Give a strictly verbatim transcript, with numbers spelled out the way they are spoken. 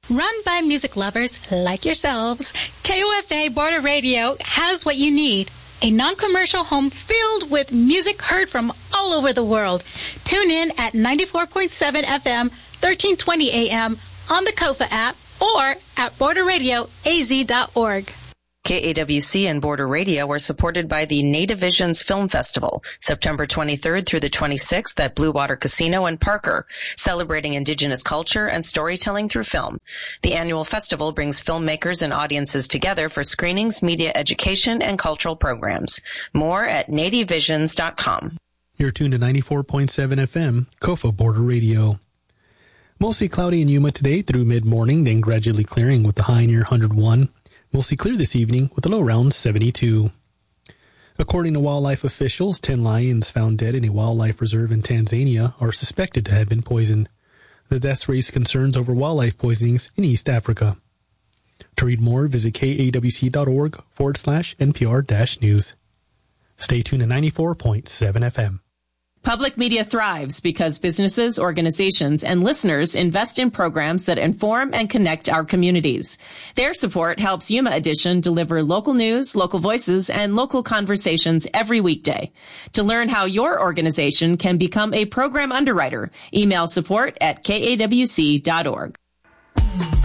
Run by music lovers like yourselves, K O F A Border Radio has what you need. A non-commercial home filled with music heard from all over the world. Tune in at ninety-four point seven F M, thirteen twenty A M on the Kofa app or at border radio a z dot org. K A W C and Border Radio are supported by the Native Visions Film Festival, September twenty-third through the twenty-sixth at Blue Water Casino in Parker, celebrating Indigenous culture and storytelling through film. The annual festival brings filmmakers and audiences together for screenings, media education, and cultural programs. More at native visions dot com. You're tuned to ninety-four point seven F M, Kofa Border Radio. Mostly cloudy in Yuma today through mid-morning, then gradually clearing with the high near one hundred one. Mostly clear this evening with a low around seventy-two. According to wildlife officials, ten lions found dead in a wildlife reserve in Tanzania are suspected to have been poisoned. The deaths raised concerns over wildlife poisonings in East Africa. To read more, visit kawc.org forward slash NPR dash news. Stay tuned to ninety-four point seven F M. Public media thrives because businesses, organizations, and listeners invest in programs that inform and connect our communities. Their support helps Yuma Edition deliver local news, local voices, and local conversations every weekday. To learn how your organization can become a program underwriter, email support at k a w c dot org.